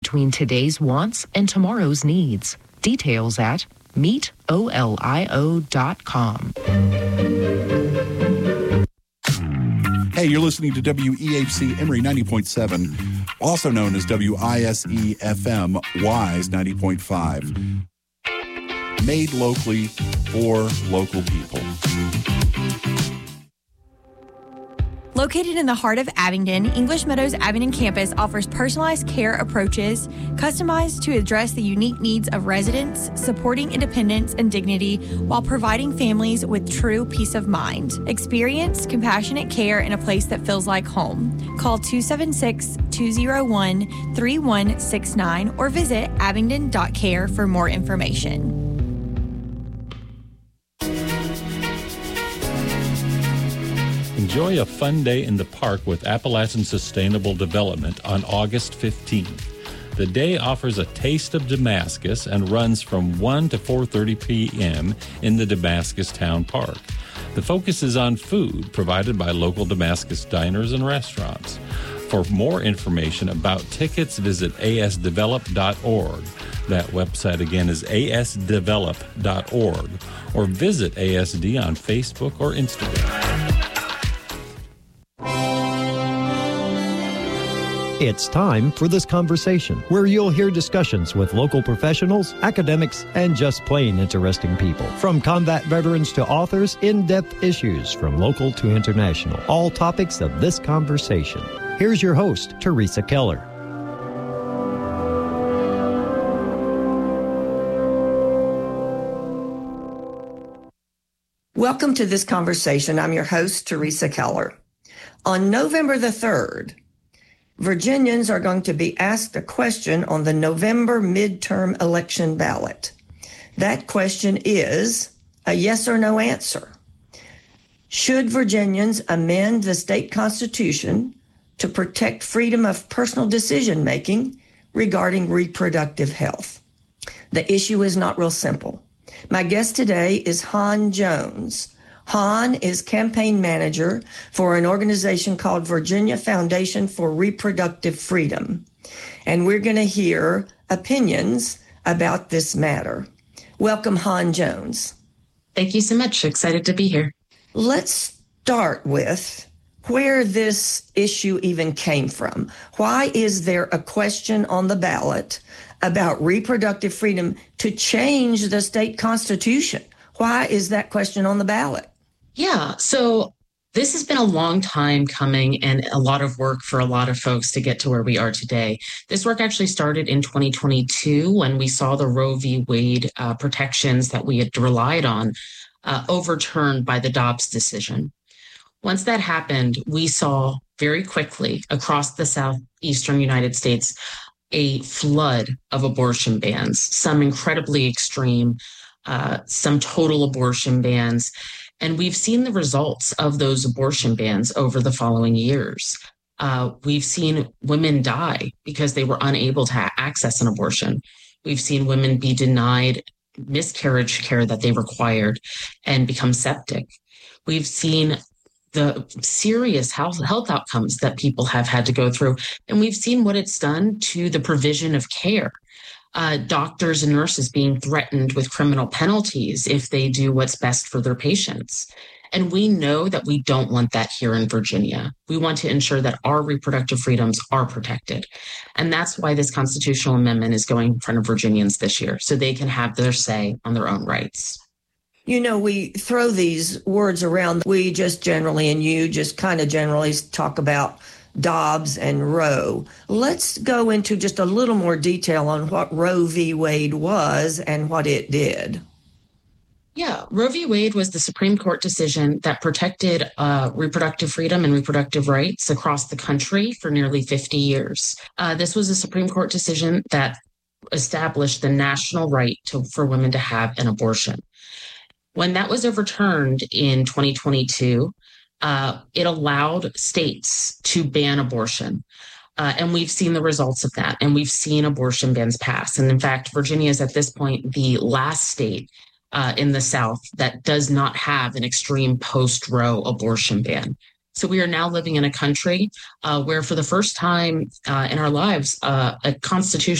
between today's wants and tomorrow's needs. Details at meetolio.com. Hey, you're listening to WEHC Emory 90.7, also known as WISE FM WISE 90.5. Made locally for local people. Located in the heart of Abingdon, English Meadows Abingdon campus offers personalized care approaches customized to address the unique needs of residents, supporting independence and dignity while providing families with true peace of mind. Experience compassionate care in a place that feels like home. Call 276-201-3169 or visit abingdon.care for more information. Enjoy a fun day in the park with Appalachian Sustainable Development on August 15th. The day offers a taste of Damascus and runs from 1 to 4:30 p.m. in the Damascus Town Park. The focus is on food provided by local Damascus diners and restaurants. For more information about tickets, visit asdevelop.org. That website again is asdevelop.org, or visit ASD on Facebook or Instagram. It's time for This Conversation, where you'll hear discussions with local professionals, academics, and just plain interesting people. From combat veterans to authors, in-depth issues from local to international. All topics of This Conversation. Here's your host, Teresa Keller. Welcome to This Conversation. I'm your host, Teresa Keller. On November the 3rd, Virginians are going to be asked a question on the November midterm election ballot. That question is a yes or no answer. Should Virginians amend the state constitution to protect freedom of personal decision-making regarding reproductive health? The issue is not real simple. My guest today is Han Jones. Han is campaign manager for an organization called Virginia Foundation for Reproductive Freedom. And we're going to hear opinions about this matter. Welcome, Han Jones. Thank you so much. Excited to be here. Let's start with where this issue even came from. Why is there a question on the ballot about reproductive freedom to change the state constitution? Why is that question on the ballot? Yeah, so this has been a long time coming and a lot of work for a lot of folks to get to where we are today. This work actually started in 2022 when we saw the Roe v. Wade protections that we had relied on overturned by the Dobbs decision. Once that happened, we saw very quickly across the southeastern United States a flood of abortion bans, some incredibly extreme, some total abortion bans. And we've seen the results of those abortion bans over the following years. We've seen women die because they were unable to access an abortion. We've seen women be denied miscarriage care that they required and become septic. We've seen the serious health outcomes that people have had to go through. And we've seen what it's done to the provision of care. Doctors and nurses being threatened with criminal penalties if they do what's best for their patients. And we know that we don't want that here in Virginia. We want to ensure that our reproductive freedoms are protected. And that's why this constitutional amendment is going in front of Virginians this year, so they can have their say on their own rights. You know, we throw these words around. We just generally, and you just kind of generally talk about Dobbs and Roe. Let's go into just a little more detail on what Roe v. Wade was and what it did. Yeah, Roe v. Wade was the Supreme Court decision that protected reproductive freedom and reproductive rights across the country for nearly 50 years. This was a Supreme Court decision that established the national right for women to have an abortion. When that was overturned in 2022, it allowed states to ban abortion. And we've seen the results of that. And we've seen abortion bans pass. And in fact, Virginia is at this point the last state in the South that does not have an extreme post-Roe abortion ban. So we are now living in a country where for the first time in our lives, a constitution